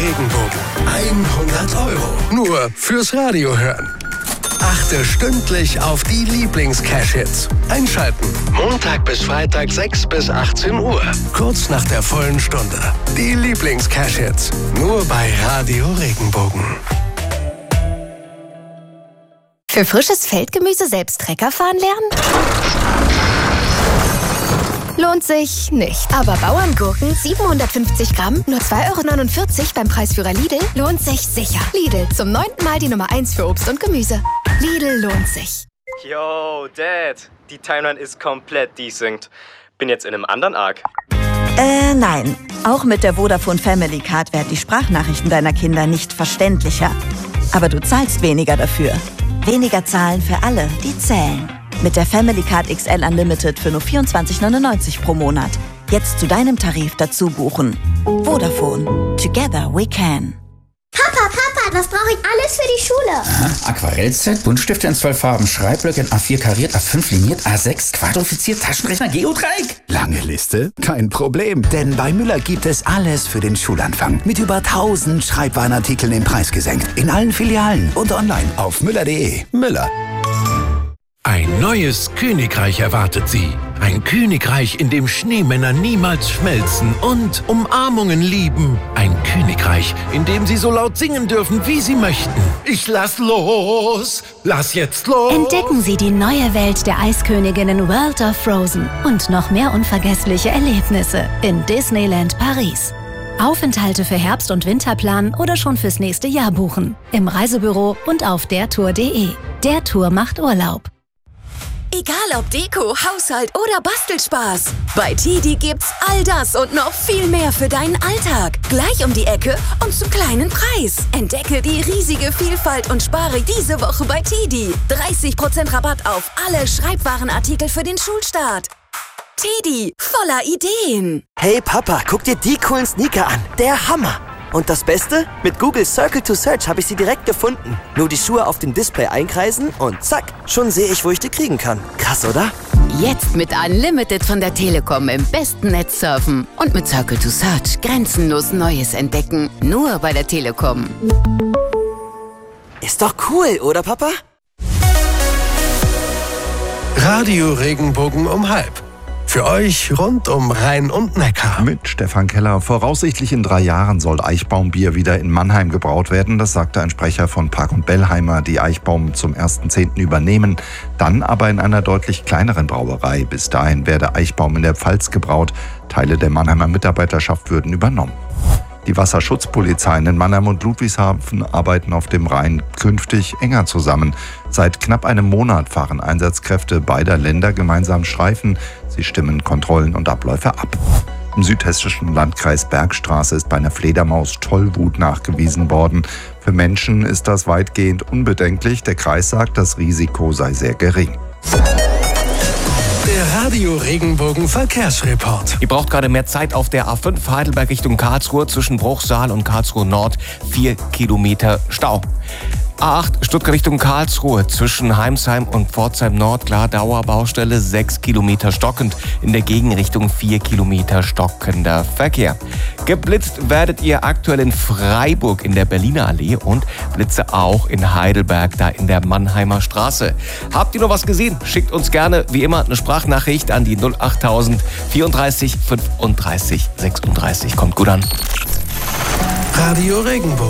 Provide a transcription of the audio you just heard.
Regenbogen. 100 € nur fürs Radio hören. Achte stündlich auf die Lieblings-Cash-Hits. Einschalten. Montag bis Freitag 6 bis 18 Uhr. Kurz nach der vollen Stunde. Die Lieblings-Cash-Hits. Nur bei Radio Regenbogen. Für frisches Feldgemüse selbst Trecker fahren lernen? Lohnt sich nicht. Aber Bauerngurken 750 Gramm, nur 2,49 € beim Preisführer Lidl, lohnt sich sicher. Lidl, zum 9. Mal die Nummer 1 für Obst und Gemüse. Lidl lohnt sich. Yo, Dad, die Timeline ist komplett desynced. Bin jetzt in einem anderen Arc. Nein. Auch mit der Vodafone Family Card werden die Sprachnachrichten deiner Kinder nicht verständlicher. Aber du zahlst weniger dafür. Weniger zahlen für alle, die zählen. Mit der Family Card XL Unlimited für nur 24,99 € pro Monat. Jetzt zu deinem Tarif dazu buchen. Vodafone. Together we can. Papa, was brauche ich alles für die Schule? Aha, Aquarellset, Buntstifte in 12 Farben, Schreibblöcke in A4 kariert, A5 liniert, A6 quadrifiziert, Taschenrechner, Geodreieck. Lange Liste? Kein Problem, denn bei Müller gibt es alles für den Schulanfang. Mit über 1000 Schreibwarenartikeln im Preis gesenkt. In allen Filialen und online auf müller.de. Müller. Ein neues Königreich erwartet Sie. Ein Königreich, in dem Schneemänner niemals schmelzen und Umarmungen lieben. Ein Königreich, in dem Sie so laut singen dürfen, wie Sie möchten. Ich lass los! Lass jetzt los! Entdecken Sie die neue Welt der Eisköniginnen World of Frozen und noch mehr unvergessliche Erlebnisse in Disneyland Paris. Aufenthalte für Herbst- und Winterplan oder schon fürs nächste Jahr buchen. Im Reisebüro und auf dertour.de. Der Tour macht Urlaub. Egal ob Deko, Haushalt oder Bastelspaß. Bei TIDI gibt's all das und noch viel mehr für deinen Alltag. Gleich um die Ecke und zum kleinen Preis. Entdecke die riesige Vielfalt und spare diese Woche bei TIDI. 30% Rabatt auf alle Schreibwarenartikel für den Schulstart. TIDI, voller Ideen. Hey Papa, guck dir die coolen Sneaker an. Der Hammer. Und das Beste? Mit Google Circle to Search habe ich sie direkt gefunden. Nur die Schuhe auf dem Display einkreisen und zack, schon sehe ich, wo ich die kriegen kann. Krass, oder? Jetzt mit Unlimited von der Telekom im besten Netz surfen. Und mit Circle to Search grenzenlos Neues entdecken. Nur bei der Telekom. Ist doch cool, oder Papa? Radio Regenbogen um 12:30. Für euch rund um Rhein und Neckar. Mit Stefan Keller. Voraussichtlich in 3 Jahren soll Eichbaumbier wieder in Mannheim gebraut werden. Das sagte ein Sprecher von Park & Bellheimer, die Eichbaum zum 1.10. übernehmen. Dann aber in einer deutlich kleineren Brauerei. Bis dahin werde Eichbaum in der Pfalz gebraut. Teile der Mannheimer Mitarbeiterschaft würden übernommen. Die Wasserschutzpolizeien in Mannheim und Ludwigshafen arbeiten auf dem Rhein künftig enger zusammen. Seit knapp einem Monat fahren Einsatzkräfte beider Länder gemeinsam Streifen. Sie stimmen Kontrollen und Abläufe ab. Im südhessischen Landkreis Bergstraße ist bei einer Fledermaus Tollwut nachgewiesen worden. Für Menschen ist das weitgehend unbedenklich. Der Kreis sagt, das Risiko sei sehr gering. Der Radio Regenbogen Verkehrsreport. Ihr braucht gerade mehr Zeit auf der A5 Heidelberg Richtung Karlsruhe zwischen Bruchsal und Karlsruhe Nord. 4 Kilometer Stau. A8 Stuttgart Richtung Karlsruhe zwischen Heimsheim und Pforzheim Nord, klar, Dauerbaustelle, 6 Kilometer stockend. In der Gegenrichtung 4 Kilometer stockender Verkehr. Geblitzt werdet ihr aktuell in Freiburg in der Berliner Allee und Blitze auch in Heidelberg, da in der Mannheimer Straße. Habt ihr noch was gesehen? Schickt uns gerne, wie immer, eine Sprachnachricht an die 08000 34 35 36. Kommt gut an. Radio Regenbogen.